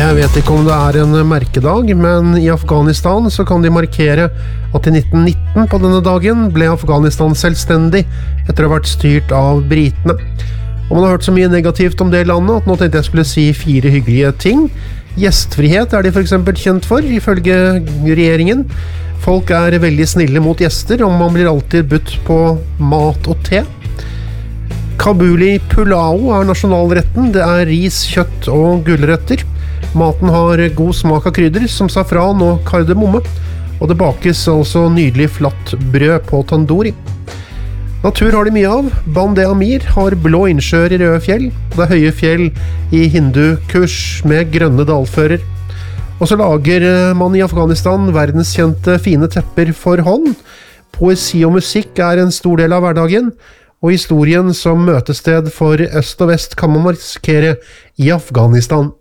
Jeg vet ikke om det en merkedag, men i Afghanistan så kan de markere at i 1919 på denne dagen ble Afghanistan selvstendig etter å ha vært styrt av britene. Og man har hørt så mye negativt om det landet at nå tenkte jeg skulle si 4 hyggelige ting. Gjestfrihet de for eksempel kjent for, ifølge regjeringen. Folk veldig snille mot gjester, og man blir alltid budt på mat og te. Kabuli pulao nasjonalretten. Det ris, kjøtt og gulrøtter. Maten har god smak av krydder, som safran og kardemomme, og det bakes altså nydelig flatt brød på tandoori. Natur har de mye av. Bandé Amir har blå innsjøer i røde fjell. Det høye fjell i Hindu-Kush med grønne dalfører. Og så lager man i Afghanistan verdenskjente fine tepper for hånd. Poesi og musikk en stor del av hverdagen, og historien som møtested for øst og vest kan man markere i Afghanistan.